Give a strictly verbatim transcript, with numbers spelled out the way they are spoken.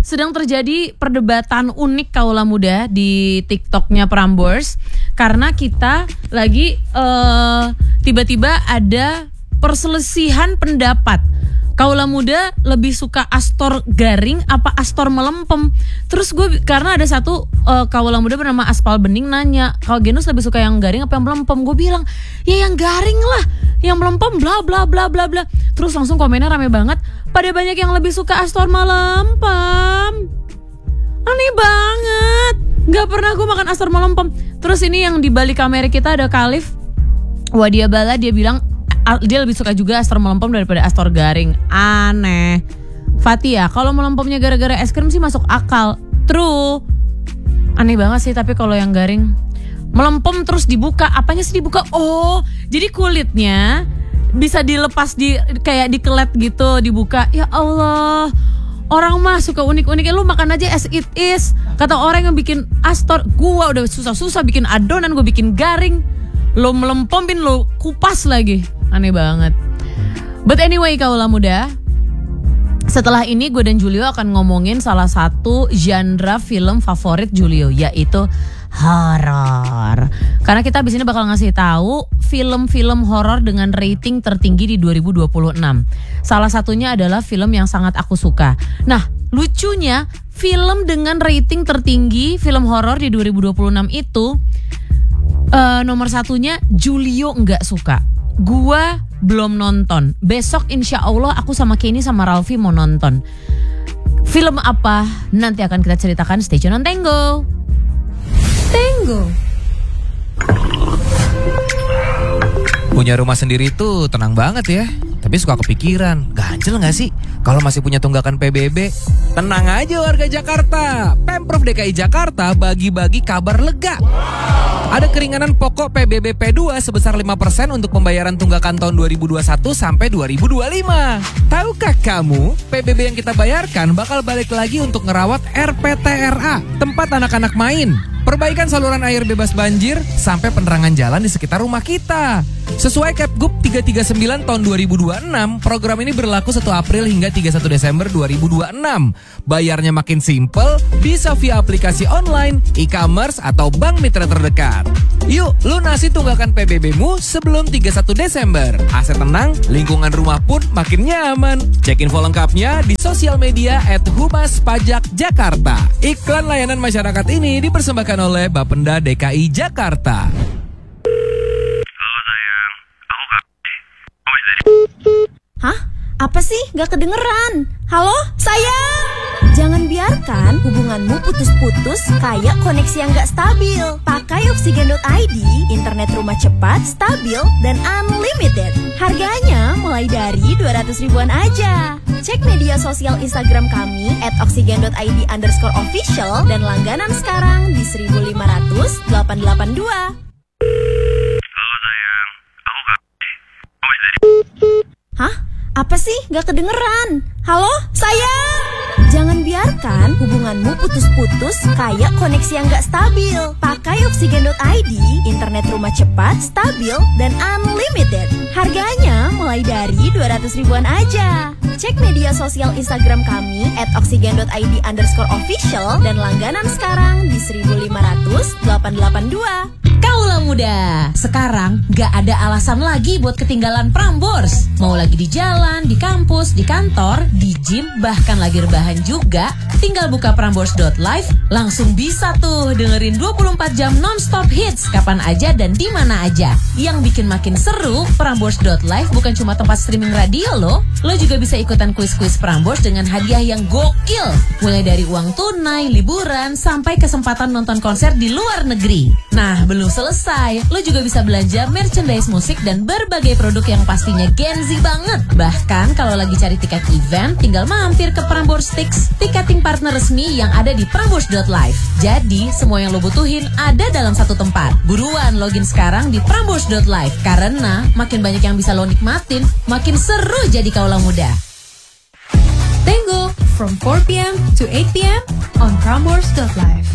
sedang terjadi perdebatan unik kaula muda di TikToknya Prambors. Karena kita lagi uh, tiba-tiba ada perselisihan pendapat. Kaula muda lebih suka Astor garing apa Astor melempem. Terus gue, karena ada satu uh, kaula muda bernama Aspal Bening nanya, kalau Genus lebih suka yang garing apa yang melempem? Gue bilang, ya yang garing lah, yang melempem bla bla bla bla bla. Terus langsung komennya rame banget, pada banyak yang lebih suka Astor melempem. Aneh banget, gak pernah gue makan Astor melempem. Terus ini yang di balik kamera kita ada Khalif Wadiabala, dia bilang dia lebih suka juga Astor melempem daripada Astor garing. Aneh. Fatia, kalau melempemnya gara-gara es krim sih masuk akal. True. Aneh banget sih tapi kalau yang garing. Melempem terus dibuka, apanya sih dibuka? Oh, jadi kulitnya bisa dilepas di kayak dikelet gitu, dibuka. Ya Allah. Orang mah suka unik-uniknya, lu makan aja as it is. Kata orang yang bikin Astor, gua udah susah-susah bikin adonan, gua bikin garing. Lo melempomin, lo kupas lagi. Aneh banget. But anyway kaula muda, setelah ini gue dan Julio akan ngomongin salah satu genre film favorit Julio, yaitu horor. Karena kita abis ini bakal ngasih tahu film-film horor dengan rating tertinggi di dua ribu dua puluh enam. Salah satunya adalah film yang sangat aku suka. Nah, lucunya film dengan rating tertinggi film horor di dua ribu dua puluh enam itu uh, nomor satunya Julio nggak suka. Gua belum nonton. Besok insya Allah aku sama Kenny sama Ralfi mau nonton. Film apa? Nanti akan kita ceritakan. Stay tune on Tango. Tango. Punya rumah sendiri tuh tenang banget ya. Tapi suka kepikiran, ganjel gak sih kalau masih punya tunggakan P B B? Tenang aja warga Jakarta. Pemprov D K I Jakarta bagi-bagi kabar lega. Ada keringanan pokok P B B P dua sebesar lima persen untuk pembayaran tunggakan tahun dua ribu dua puluh satu sampai dua ribu dua puluh lima. Tahukah kamu, P B B yang kita bayarkan bakal balik lagi untuk ngerawat R P T R A, tempat anak-anak main, perbaikan saluran air bebas banjir, sampai penerangan jalan di sekitar rumah kita. Sesuai Kepgub tiga tiga sembilan tahun dua ribu dua puluh enam, program ini berlaku satu April hingga tiga puluh satu Desember dua ribu dua puluh enam. Bayarnya makin simple, bisa via aplikasi online, e-commerce, atau bank mitra terdekat. Yuk, lunasi tunggakan P B B-mu sebelum tiga puluh satu Desember. Aset tenang, lingkungan rumah pun makin nyaman. Cek info lengkapnya di sosial media at Humas Pajak Jakarta. Iklan layanan masyarakat ini dipersembahkan oleh Bapenda D K I Jakarta. Hah? Apa sih? Gak kedengeran. Halo? Sayang? Jangan biarkan hubunganmu putus-putus kayak koneksi yang gak stabil. Pakai Oksigen dot I D, internet rumah cepat, stabil, dan unlimited. Harganya mulai dari dua ratus ribuan aja. Cek media sosial Instagram kami at oksigen dot I D underscore official dan langganan sekarang di seribu lima ratus delapan delapan dua. Halo sayang, aku gak oh, dari... Hah? Apa sih? Gak kedengeran. Halo? Sayang? Jangan biarkan hubunganmu putus-putus kayak koneksi yang gak stabil. Pakai Oksigen dot I D, internet rumah cepat, stabil, dan unlimited. Harganya mulai dari dua ratus ribuan aja. Cek media sosial Instagram kami at oksigen dot I D underscore official dan langganan sekarang di seribu lima ratus delapan delapan dua. Kaula muda, sekarang gak ada alasan lagi buat ketinggalan Prambors. Mau lagi di jalan, di kampus, di kantor, di gym, bahkan lagi rebahan juga, tinggal buka prambors dot live, langsung bisa tuh dengerin dua puluh empat jam non-stop hits kapan aja dan di mana aja. Yang bikin makin seru, prambors dot live bukan cuma tempat streaming radio loh. Lo juga bisa ikutan kuis-kuis Prambors dengan hadiah yang gokil. Mulai dari uang tunai, liburan, sampai kesempatan nonton konser di luar negeri. Nah, belum selesai, lo juga bisa belanja merchandise musik dan berbagai produk yang pastinya Gen Z banget. Bahkan kalau lagi cari tiket event, tinggal mampir ke Prambors Tix, tiketing partner resmi yang ada di prambors dot live. Jadi, semua yang lo butuhin ada dalam satu tempat. Buruan login sekarang di prambors dot live, karena makin banyak yang bisa lo nikmatin, makin seru jadi kaula muda. Tango from four p.m. to eight p.m. on prambors dot live.